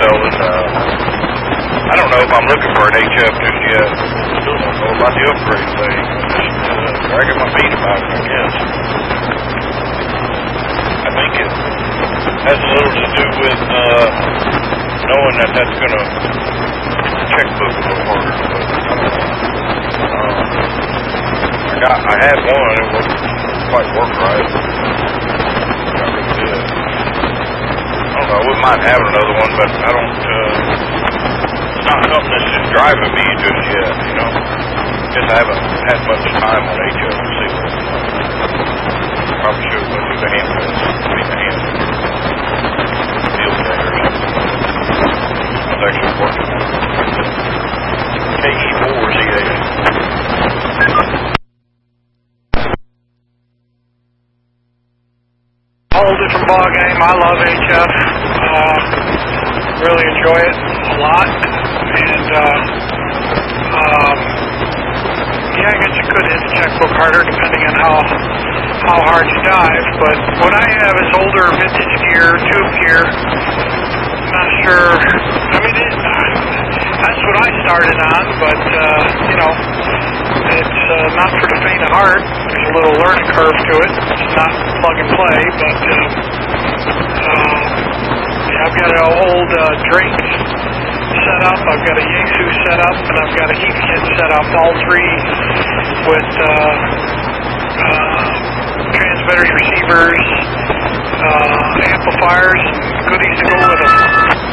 selling. I don't know if I'm looking for an HF just yet. Still don't know about the upgrade thing. Just dragging my feet about it, I guess. I think it has a little to do with knowing that that's going to checkbook a little harder. But I had one. It wasn't quite work right. I really did. I don't know. I wouldn't mind having another one, but I don't. It's not something that's just driving me just yet. You know. Guess I haven't had much time on HF to see what it's like. Probably should have went through the hand test. Meet the hand field day or something. I was actually working on KE4 Z8. Whole different ball game. I love HF. Really enjoy it a lot. And yeah, I guess you could hit the checkbook harder depending on how hard you dive. But what I have is older vintage gear, tube gear. Not sure. I mean, that's what I started on, but you know, it's not for the faint of heart. There's a little learning curve to it. It's not plug and play, but yeah, I've got an old Drakes set up. I've got a Yaesu set up, and I've got a heat kit set up. All three with transmitters, receivers, amplifiers, goodies to go with them.